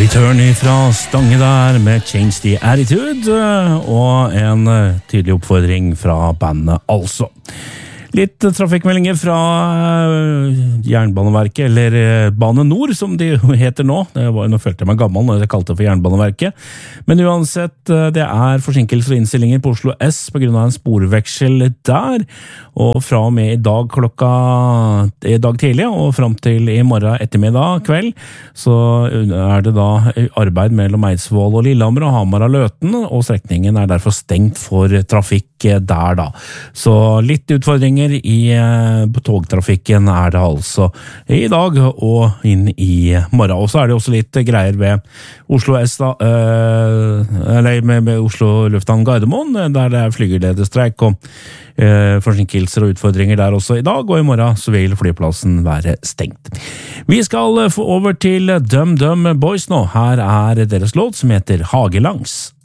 Return fra Stange der med Change the Attitude, og en tydelig oppfordring fra bandet altså. Litt trafikkmeldinger fra Jernbaneverket, eller Bane Nor, som de heter nå. Nå følte jeg meg gammel når jeg kalte det for Jernbaneverket. Men uansett, det er forsinkelser og innstillinger på Oslo S på grunn av en sporveksel der. Og fra og med i dag tidlig og frem til i morgen ettermiddag kveld, så er det da arbeid mellom Eidsvoll og Lillehammer og Hamar og Løten, og strekningen er derfor stengt for trafikk der da. Så litt utfordringer på togtrafikken er det altså i dag og inn i morgen. Og så er det også litt greier ved Oslo S da, eller med Oslo Lufthavn Gardermoen, der det er flygelederstreik og forsinkelser og utfordringer der også i dag, og i morgen så vil flyplassen være stengt. Vi skal få over til Dum Dum Boys nå. Her er deres låt som heter Hagelangs.